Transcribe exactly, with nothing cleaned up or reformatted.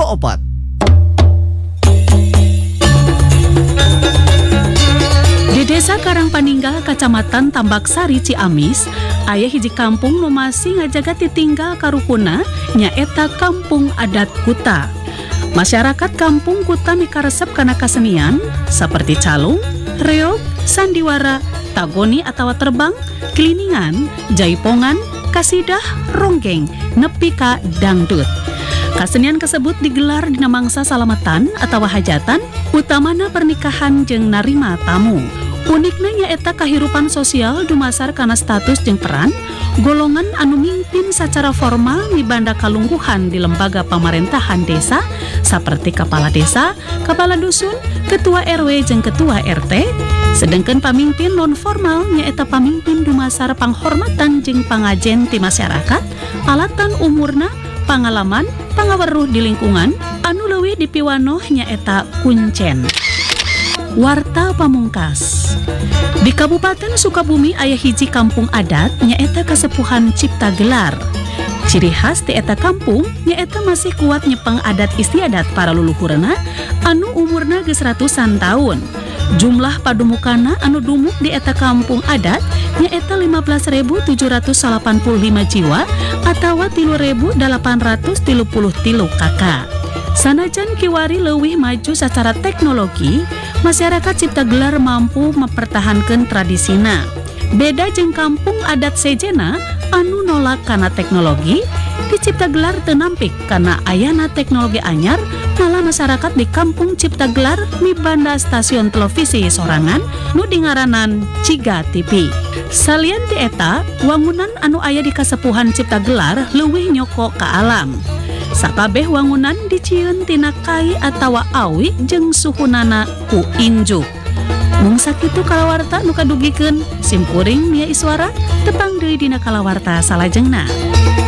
opat. Di Desa Karangpaninggal, Kacamatan Tambak Sari, Ciamis, aya hiji kampung nu masih ngajaga titinggal karuhuna nyaeta Kampung Adat Kuta. Masyarakat Kampung Kuta mikaresep kana kasenian seperti calung, reog, sandiwara, tagoni atawa terbang, keliningan, jaipongan, kasidah, ronggeng, nepi ka dangdut. Kasenian tersebut digelar dina mangsa salamatan atawa hajatan, utamana pernikahan jeung narima tamu. Unikna nyaeta kahirupan sosial dumasar kana status jeung peran golongan anu mimpin secara formal mibanda kalungguhan di lembaga pemerintahan desa seperti kepala desa, kepala dusun, ketua R W jeung ketua R T. Sedangkan pamimpin non formal nyaeta pamimpin dumasar panghormatan jeung pangajen ti masyarakat, alatan umurna, pangalaman, pangaweruh di lingkungan, anu leuwih dipiwanoh nyaeta kuncen. Warta pamungkas. Di Kabupaten Sukabumi aya hiji kampung adat nyaeta Kasepuhan Cipta Gelar. Ciri khas ti eta kampung nyaeta masih kuat nyepeng adat istiadat para luluhurna anu umurna geus ratusan tahun. Jumlah padumukana anu dumuk di eta kampung adat nyaeta lima belas ribu tujuh ratus delapan puluh lima jiwa atawa tilu ribu delapan ratus tilu puluh tilu kakak. Sanajan kiwari leuwih maju secara teknologi, masyarakat Cipta Gelar mampu mempertahankan tradisina. Beda jeung kampung adat sejena anu nolak kana teknologi, di Cipta Gelar teu nampik kana ayana teknologi anyar, malah masyarakat di kampung Cipta Gelar mibanda stasiun televisi sorangan nu dingaranan Ciga T V. Salian ti eta, wangunan anu aya di Kasepuhan Cipta Gelar leuwih nyoko ka alam. Sakabeh wangunan dicieun tina kai atawa awi jeung suhunana ku injuk. Mung sakitu kalawarta nu kadugikeun, simkuring Mia Iswara tepang deui dina kalawarta salajengna.